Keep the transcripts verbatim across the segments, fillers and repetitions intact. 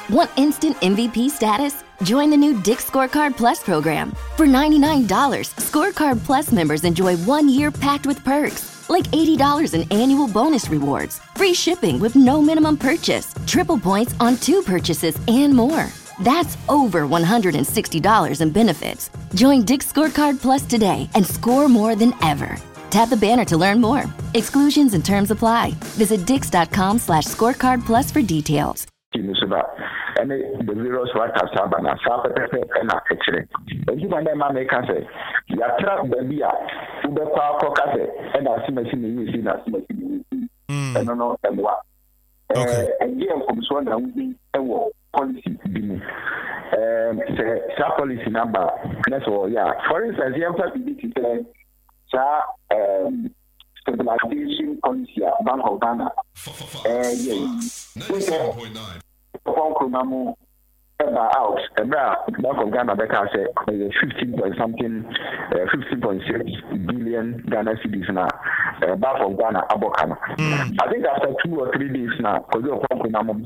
Want instant M V P status? Join the new Dick's Scorecard Plus program. For ninety-nine dollars, Scorecard Plus members enjoy one year packed with perks, like eighty dollars in annual bonus rewards, free shipping with no minimum purchase, triple points on two purchases, and more. That's over one hundred sixty dollars in benefits. Join Dick's Scorecard Plus today and score more than ever. Tap the banner to learn more. Exclusions and terms apply. Visit dix.com slash scorecard plus for details. And the virus what has happened, and actually, and you can make us say, you are trapped, baby, who the power cockase, and I see my senior, you see that, and I know, and what. And here comes one that will be a war policy. Um, say, policy number, that's all, yeah. For instance, you have to um, stabilization policy, Bank of Ghana. Uh, yeah. Kumamu out about Bank of Ghana Becca said fifteen point something, uh, fifteen point six billion Ghana cedis now. Uh, Bank of Ghana Abokana. Mm. I think after two or three days now, because your Kumamu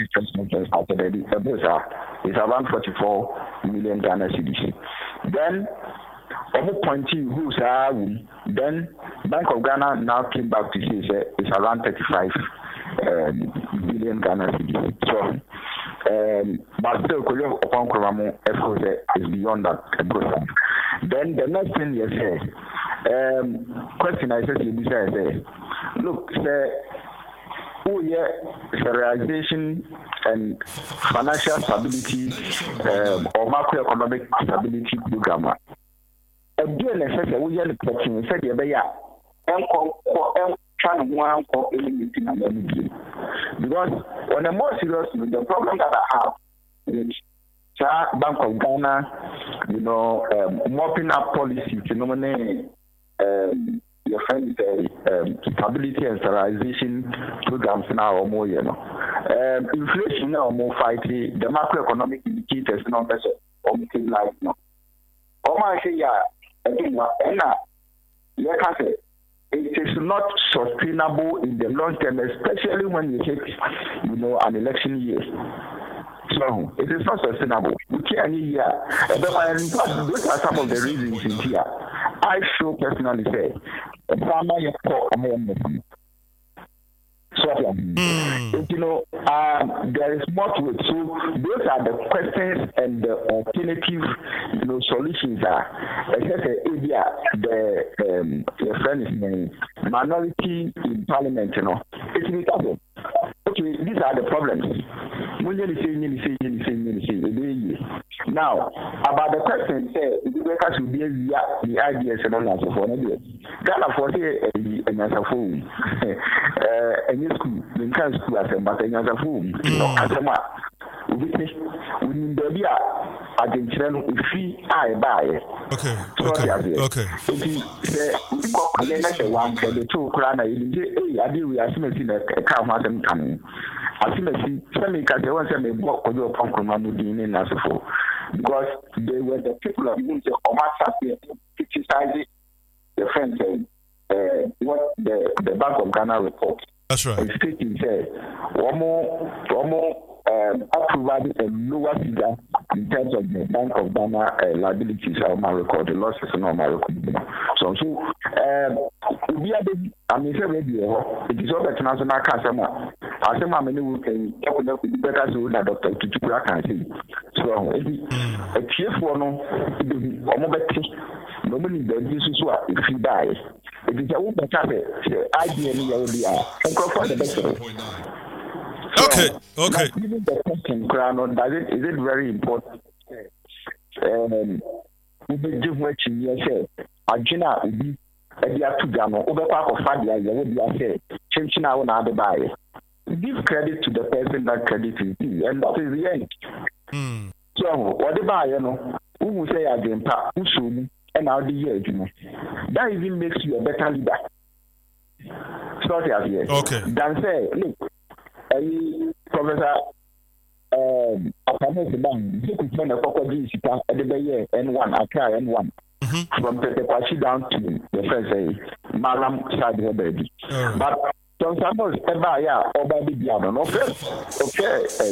is around forty-four million Ghana cedis. Then over pointy who's then Bank of Ghana now came back to say it's around thirty-five um, billion Ghana cedis. So Um, but still, upon Kuramo, is beyond that. Then the next thing you say, um, question I said to you, say, look, say, oh yeah, sterilization and financial stability um, or macroeconomic stability program. And then I said, we are the question. Said, yeah, yeah, trying to one for any meeting and any because on a more serious note, the problem that I have is Bank of Ghana, you know, um, mopping up policy to nominate um, your friend uh, um, stability and sterilization programs now or more, you know. Um, inflation now more fighting the macroeconomic indicators not better or life no. Oh my say yeah, I think and now yeah, can say it is not sustainable in the long term, especially when you hit, you know, an election year. So it is not sustainable. We can't hear. Those are some of the reasons in here. I should personally say, so, mm. you know, um, there is more to it. So those are the questions and the alternative, you know, solutions are. As I said, area the um, the friend is named minority in parliament. You know, it's because okay, these are the problems. Now, about the question, say, because we be the ideas and all that so forth. Ghana for say a answer phone, a new school, in kind school as a but a answer phone, as a map. We need the beer, I think, free I buy. Okay, okay, okay. And then that's one for the two crown. I do, we are seeing a car wasn't coming. I see me some because they want to make work for your punk in as for because they were the people of the Omasa criticizing the friends uh, what the, the Bank of Ghana report. That's right. And stating said one more one more um provided a lower figure in terms of the Bank of Ghana uh, liabilities on my record, the losses on my record. So so um we are the I mean it is all the international customer. I say my many will can better so that Doctor Tuchukura can see. So a chief one no normally the Jesus who if you die. It is a woman better idea and the better. Okay, okay. Even the question, Crown, does it is it very important? Um, we give what you say. Agina, we be a two gamo over part of Fadia, you would be a say, changing our other buy. Give credit to the person that credit is due, and that is the end. Mm. So, whatever you know, who will say again, who should and I'll be here, you know. That even makes you a better leader. Sorry, as yet. Okay. Then say, look. Professor um Akamese Bang, you could find a Kokoji Sita at the Bay N one, Accra N one. From Petequashi down to the first say Malam Sadi baby. But some samples ever yeah, or baby Biano, okay? Okay.